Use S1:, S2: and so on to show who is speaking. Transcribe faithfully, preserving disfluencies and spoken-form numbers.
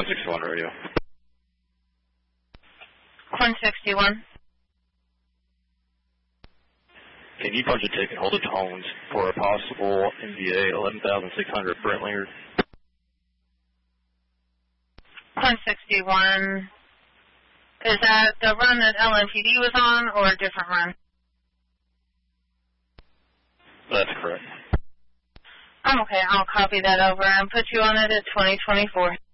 S1: sixty-one radio.
S2: Corn sixty-one.
S1: Can you punch a ticket, hold the tones for a possible N V A eleven thousand six hundred Brent Lingard?
S2: Corn sixty-one. Is that the run that L M P D was on or a different run?
S1: That's correct.
S2: I'm okay. I'll copy that over and put you on it at twenty twenty-four.